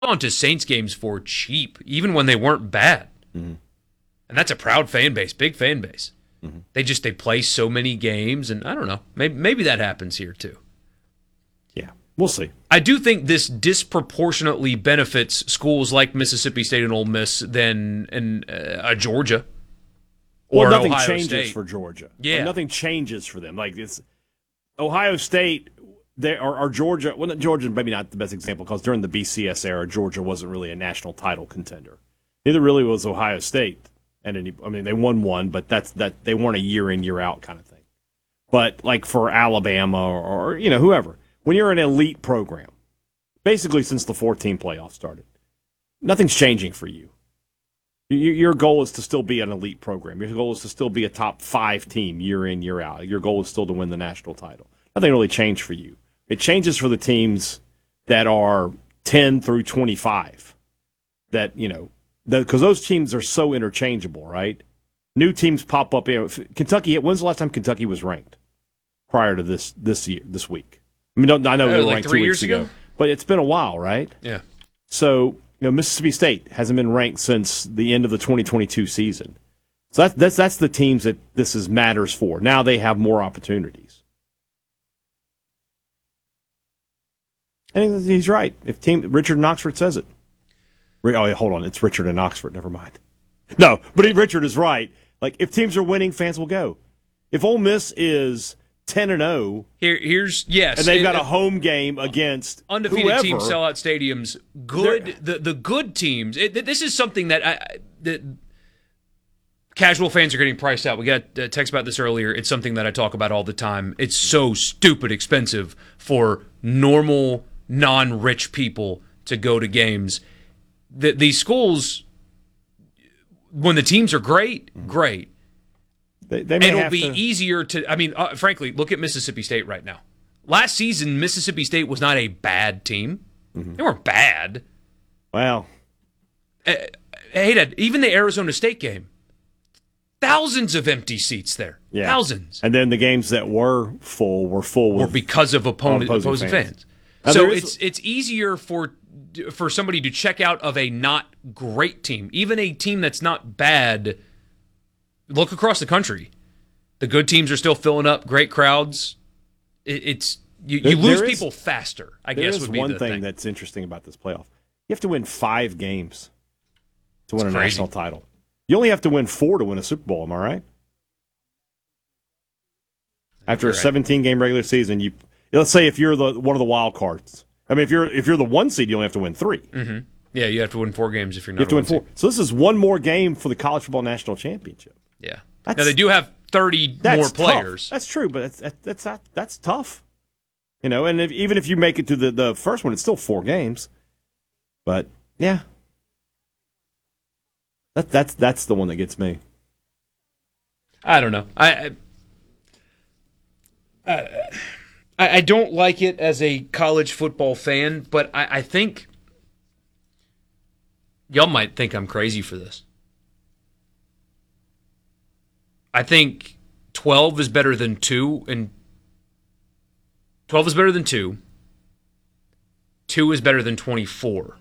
gone to Saints games for cheap, even when they weren't bad. Mm-hmm. And that's a proud fan base, big fan base. Mm-hmm. They play so many games, and I don't know. Maybe that happens here too. Yeah, we'll see. I do think this disproportionately benefits schools like Mississippi State and Ole Miss than in Georgia or nothing Ohio changes State. for Georgia. Yeah, like, nothing changes for them. Like it's Ohio State. Or Georgia. Well, Georgia maybe not the best example because during the BCS era, Georgia wasn't really a national title contender. Neither really was Ohio State. And they won one, but that they weren't a year in, year out kind of thing. But like for Alabama or whoever, when you're an elite program, basically since the 14 playoff started, nothing's changing for you. Your goal is to still be an elite program. Your goal is to still be a top 5 team year in, year out. Your goal is still to win the national title. Nothing really changed for you. It changes for the teams that are 10 through 25. That, because those teams are so interchangeable, right? New teams pop up. Kentucky. When's the last time Kentucky was ranked? Prior to this week. I know they were like ranked 3 2 years weeks ago, but it's been a while, right? Yeah. So Mississippi State hasn't been ranked since the end of the 2022 season. So that's the teams that this matters for. Now they have more opportunities. And he's right. If Richard in Oxford says it. Oh, hold on. It's Richard in Oxford. Never mind. No, but Richard is right. Like, if teams are winning, fans will go. If Ole Miss is 10-0, here's yes, and they've got a home game against undefeated whoever, teams, sellout stadiums. Good, the good teams. This is something that casual fans are getting priced out. We got a text about this earlier. It's something that I talk about all the time. It's so stupid expensive for normal, non-rich people to go to games. These schools, when the teams are great. It'll be easier to. I mean, frankly, look at Mississippi State right now. Last season, Mississippi State was not a bad team. Mm-hmm. They weren't bad. Well, hey, Dad, even the Arizona State game, thousands of empty seats there. Yeah. Thousands. And then the games that were full with because of opposing fans. Now, so it's easier for somebody to check out of a not great team, even a team that's not bad. Look across the country. The good teams are still filling up, great crowds. You lose people faster, I guess would be the thing. There is one thing that's interesting about this playoff. You have to win 5 games to win a national title. You only have to win 4 to win a Super Bowl, am I right? After a 17-game regular season, let's say if you're one of the wild cards. I mean, if you're the 1 seed, you only have to win 3. Mm-hmm. Yeah, you have to win 4 games if you're not. You have to win 4. So this is one more game for the college football national championship. Yeah. Now they do have 30 more players. Tough. That's true, but that's tough. And even if you make it to the first one, it's still 4 games. But yeah, that's the one that gets me. I don't know. I don't like it as a college football fan, but I think y'all might think I'm crazy for this. I think 12 is better than 2, and 12 is better than 2. 2 is better than 24.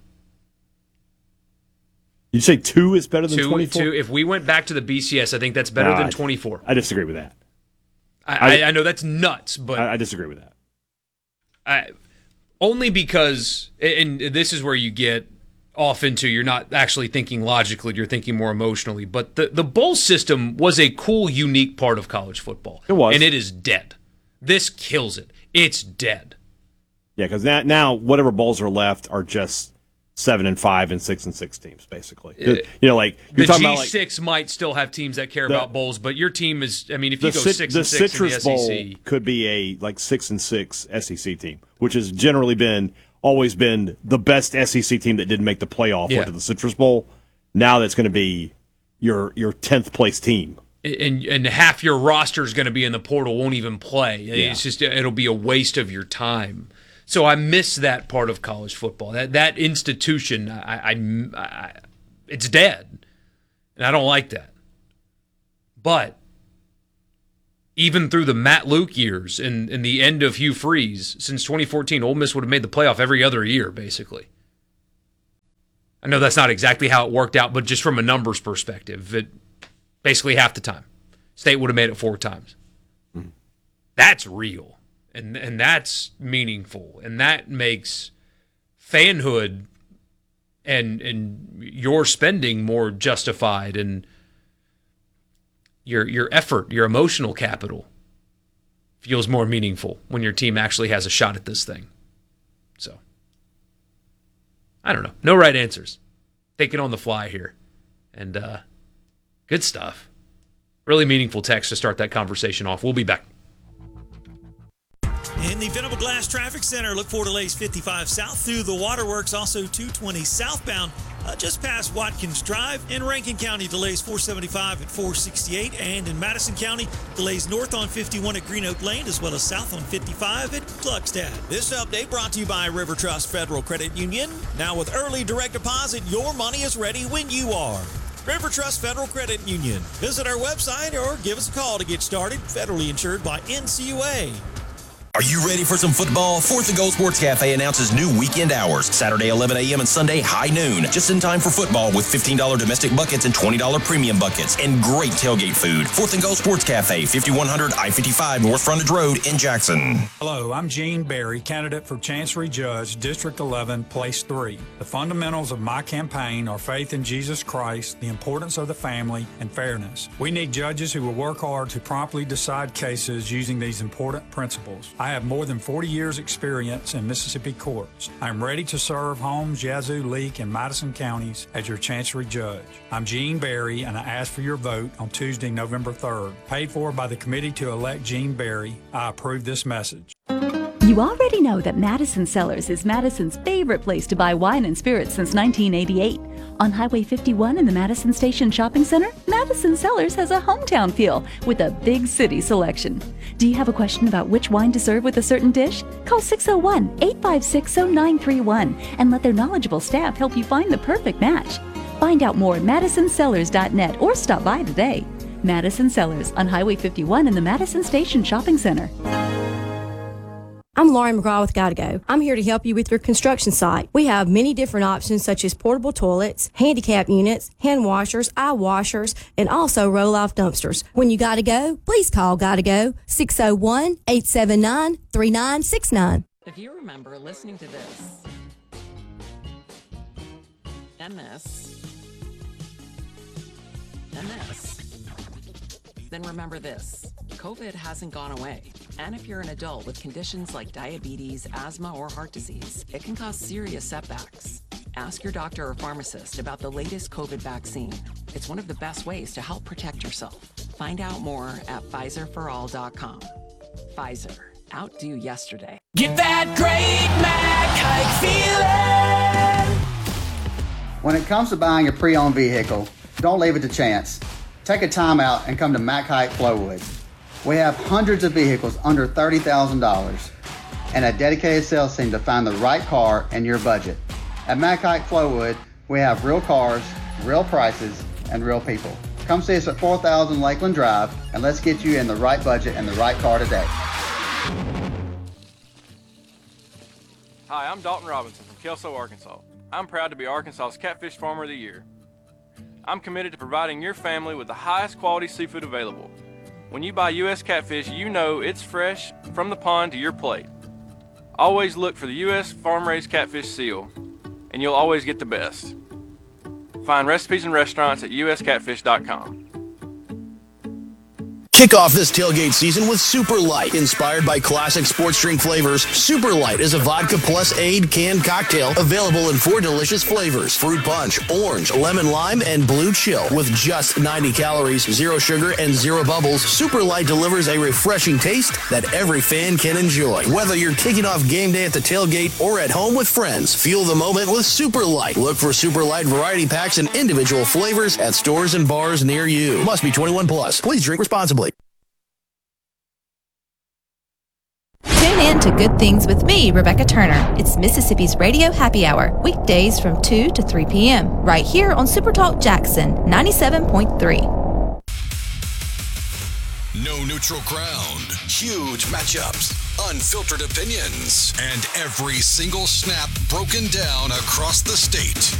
You say 2 is better than 24? 2, if we went back to the BCS, I think that's better than 24. I disagree with that. I know that's nuts, but I disagree with that. Only because, and this is where you get off into, you're not actually thinking logically, you're thinking more emotionally. But the bowl system was a cool, unique part of college football. It was. And it is dead. This kills it. It's dead. Yeah, because now whatever bowls are left are just 7 and 5 and 6 and 6 teams, basically. Like you're talking about, G6 might still have teams that care about bowls, but your team is. I mean, if you go 6 and 6 the in Citrus the Bowl SEC, could be a 6 and 6 SEC team, which has generally always been the best SEC team that didn't make the playoff went to the Citrus Bowl. Now that's going to be your 10th place team. And half your roster is going to be in the portal, won't even play. Yeah. It's just it'll be a waste of your time. So I miss that part of college football. That institution, it's dead, and I don't like that. But even through the Matt Luke years and the end of Hugh Freeze, since 2014, Ole Miss would have made the playoff every other year, basically. I know that's not exactly how it worked out, but just from a numbers perspective, it basically half the time. State would have made it 4 times. That's real, and that's meaningful, and that makes fanhood and your spending more justified, and your effort, your emotional capital feels more meaningful when your team actually has a shot at this thing. So, I don't know. No right answers. Thinking on the fly here. And good stuff. Really meaningful text to start that conversation off. We'll be back. In the Venable Glass Traffic Center, look for delays 55 south through the Waterworks, also 220 southbound just past Watkins Drive. In Rankin County, delays 475 at 468, and in Madison County, delays north on 51 at Green Oak Lane, as well as south on 55 at Gluckstadt. This update brought to you by River Trust Federal Credit Union. Now with early direct deposit, your money is ready when you are. River Trust Federal Credit Union. Visit our website or give us a call to get started. Federally insured by NCUA. Are you ready for some football? Fourth and Goal Sports Cafe announces new weekend hours. Saturday 11 a.m. and Sunday high noon. Just in time for football with $15 domestic buckets and $20 premium buckets and great tailgate food. Fourth and Goal Sports Cafe, 5100 I-55 North Frontage Road in Jackson. Hello, I'm Gene Berry, candidate for Chancery Judge, District 11, Place 3. The fundamentals of my campaign are faith in Jesus Christ, the importance of the family, and fairness. We need judges who will work hard to promptly decide cases using these important principles. I have more than 40 years' experience in Mississippi courts. I'm ready to serve Holmes, Yazoo, Leake, and Madison counties as your Chancery Judge. I'm Gene Berry, and I ask for your vote on Tuesday, November 3rd. Paid for by the Committee to Elect Gene Berry, I approve this message. You already know that Madison Cellars is Madison's favorite place to buy wine and spirits since 1988. On Highway 51 in the Madison Station Shopping Center, Madison Cellars has a hometown feel with a big city selection. Do you have a question about which wine to serve with a certain dish? Call 601-856-0931 and let their knowledgeable staff help you find the perfect match. Find out more at madisonsellars.net or stop by today. Madison Cellars on Highway 51 in the Madison Station Shopping Center. I'm Laurie McGraw with Gotta Go. I'm here to help you with your construction site. We have many different options such as portable toilets, handicap units, hand washers, eye washers, and also roll-off dumpsters. When you gotta go, please call Gotta Go 601-879-3969. If you remember listening to this and this and this, then remember this. COVID hasn't gone away. And if you're an adult with conditions like diabetes, asthma, or heart disease, it can cause serious setbacks. Ask your doctor or pharmacist about the latest COVID vaccine. It's one of the best ways to help protect yourself. Find out more at PfizerForAll.com. Pfizer. Outdo yesterday. Get that great Mac Hike feeling. When it comes to buying a pre-owned vehicle, don't leave it to chance. Take a time out and come to Mac Hike Flowood. We have hundreds of vehicles under $30,000 and a dedicated sales team to find the right car in your budget. At Mac Hike Flowood, we have real cars, real prices, and real people. Come see us at 4000 Lakeland Drive, and let's get you in the right budget and the right car today. Hi, I'm Dalton Robinson from Kelso, Arkansas. I'm proud to be Arkansas's Catfish Farmer of the Year. I'm committed to providing your family with the highest quality seafood available. When you buy U.S. catfish, you know it's fresh from the pond to your plate. Always look for the U.S. farm-raised catfish seal, and you'll always get the best. Find recipes and restaurants at uscatfish.com. Kick off this tailgate season with Super Light. Inspired by classic sports drink flavors, Super Light is a vodka plus aid canned cocktail available in 4 delicious flavors: fruit punch, orange, lemon lime, and blue chill. With just 90 calories, 0 sugar, and 0 bubbles, Super Light delivers a refreshing taste that every fan can enjoy. Whether you're kicking off game day at the tailgate or at home with friends, feel the moment with Super Light. Look for Super Light variety packs and individual flavors at stores and bars near you. Must be 21 plus. Please drink responsibly. Tune in to Good Things with me, Rebecca Turner. It's Mississippi's Radio Happy Hour, weekdays from 2 to 3 p.m., right here on Super Talk Jackson 97.3. No neutral ground, huge matchups, unfiltered opinions, and every single snap broken down across the state.